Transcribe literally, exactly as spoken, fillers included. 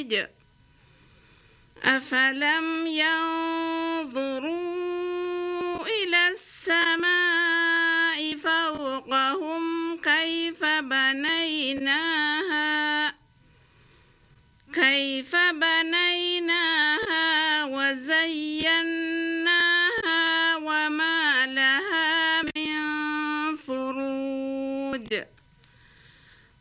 النتائج أفلم ينظروا إلى السماء فوقهم كيف بنيناها كيف بنيناها